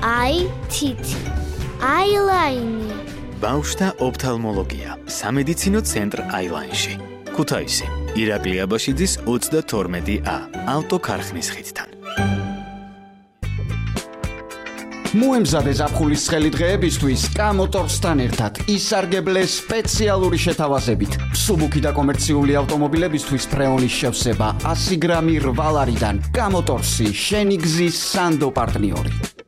IT Eyeline ბავშვთა ოფთალმოლოგია სამედიცინო ცენტრ Eyeline-ში ქუთაისი ირაკლი აბაშიძის 32A ავტოქარხნის ხიდთან მოემზადე ზაფხულის ცხელი დღეებისთვის კამოტორსთან ერთად ისარგებლე სპეციალური შეთავაზებით. მსუბუქი და კომერციული ავტომობილებისთვის ფრეონის შევსება 100 გრამი 8 ლარიდან კამოტორსი შენი გზის სანდო პარტნიორი.